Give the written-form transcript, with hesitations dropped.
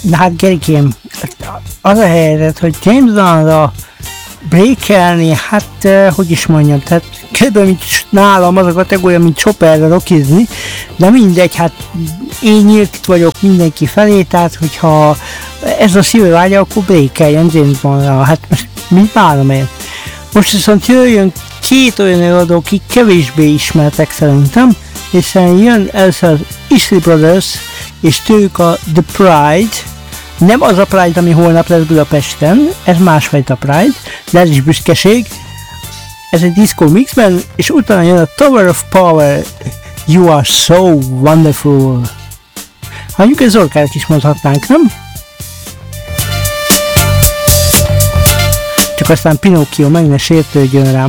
De hát Gerikém, az a helyzet, hogy James Bondra breakelni, hát hogy is mondjam, tehát kb. Mint nálam az a kategória, mint Chopperre rockizni, de mindegy, hát én nyílt vagyok mindenki felé, tehát hogyha ez a szívvágya, akkor breakeljen James Bondra, hát most mit bánom én. Most viszont jöjjön két olyan előadó, akik kevésbé ismertek szerintem, hiszen jön először az Isley Brothers, és tőlük a The Pride, nem az a Pride, ami holnap lesz Budapesten, ez másfajta Pride, de ez is büszkeség, ez egy disco mixben, és utána jön a Tower of Power, You Are So Wonderful. Mondjuk ez Zorkának is mondhatnánk, nem? Csak aztán Pinocchio meg ne sértődjön rám.